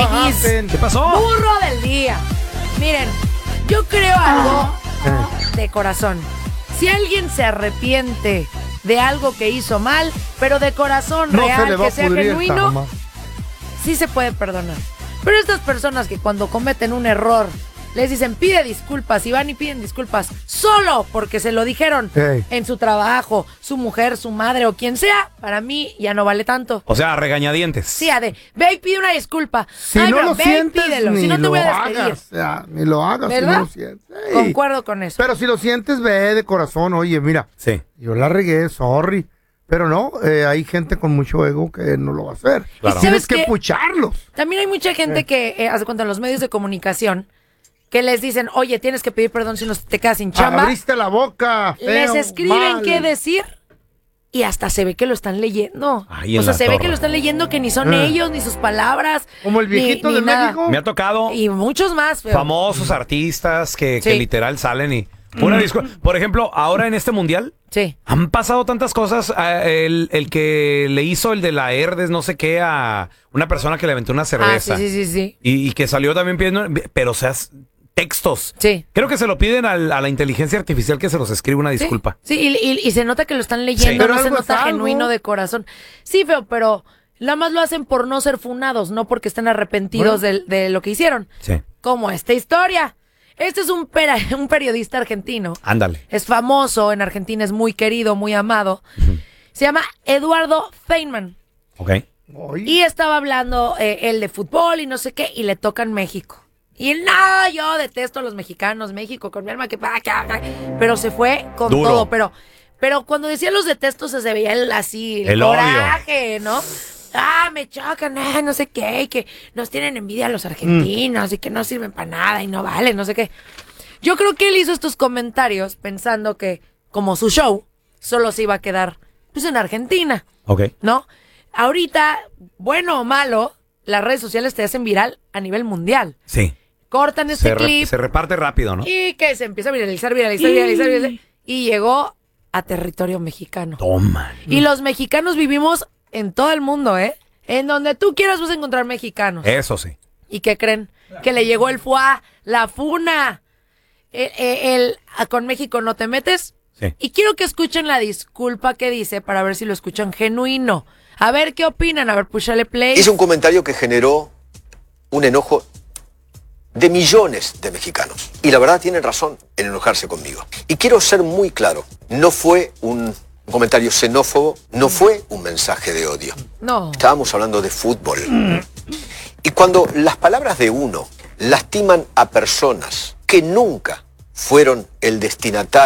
amiguis. ¿Qué pasó? Burro del día. Miren, yo creo algo de corazón. Si alguien se arrepiente de algo que hizo mal, pero de corazón real, que sea genuino, sí se puede perdonar. Pero estas personas que cuando cometen un error les dicen pide disculpas y van y piden disculpas solo porque se lo dijeron en su trabajo, su mujer, su madre o quien sea, para mí ya no vale tanto. O sea, regañadientes. Sí, ve y pide una disculpa. Si no lo sientes, pídelo, si no te voy a despedir. Hagas, ni lo hagas, ¿verdad? si no lo sientes. Concuerdo con eso. Pero si lo sientes, ve de corazón, oye, mira, yo la regué, sorry. Pero no, hay gente con mucho ego que no lo va a hacer. Claro. Tienes que pucharlos. También hay mucha gente que, hace cuenta en los medios de comunicación, que les dicen, oye, tienes que pedir perdón si no te quedas sin chamba. Abriste la boca. Les feo, escriben mal. qué decir y hasta se ve que lo están leyendo. Ay, o sea, se ve torre. que lo están leyendo que ni son ellos, ni sus palabras. Como el viejito de México. Me ha tocado. Y muchos más. Feo. Famosos artistas que literal salen y... Una disculpa. Por ejemplo, ahora en este mundial han pasado tantas cosas. El que le hizo el de la Herdes, no sé qué, a una persona que le aventó una cerveza. Sí. Y que salió también pidiendo, pero o sea, textos. Sí. Creo que se lo piden a la inteligencia artificial que se los escribe una disculpa. Sí, y se nota que lo están leyendo, Pero no se algo nota es algo. genuino de corazón. Sí, feo, pero nada más lo hacen por no ser funados, no porque estén arrepentidos de lo que hicieron. Sí. Como esta historia. Este es un periodista argentino. Ándale. Es famoso en Argentina, es muy querido, muy amado. Se llama Eduardo Feynman. Ok. Y estaba hablando él de fútbol y no sé qué, y le toca en México. Y él, no, yo detesto a los mexicanos, México, con mi alma que... Pero se fue con duro. todo, pero cuando decía los detestos se veía así, el odio. coraje, ¿no? Me chocan, no sé qué, y que nos tienen envidia a los argentinos y que no sirven para nada y no valen, no sé qué. Yo creo que él hizo estos comentarios pensando que, como su show, solo se iba a quedar pues en Argentina, ¿no? Ahorita, bueno o malo, las redes sociales te hacen viral a nivel mundial. Sí. Cortan este clip. Se reparte rápido, ¿no? Y que se empieza a viralizar. Y llegó a territorio mexicano. Toma. Y los mexicanos vivimos en todo el mundo, ¿eh? En donde tú quieras vas a encontrar mexicanos. Eso sí. ¿Y qué creen? Que le llegó el FUA, la FUNA. Con México no te metes. Sí. Y quiero que escuchen la disculpa que dice para ver si lo escuchan genuino. A ver qué opinan. A ver, púchale play. Hizo un comentario que generó un enojo de millones de mexicanos. Y la verdad tienen razón en enojarse conmigo. Y quiero ser muy claro. No fue un comentario xenófobo, no fue un mensaje de odio. No. Estábamos hablando de fútbol. Y cuando las palabras de uno lastiman a personas que nunca fueron el destinatario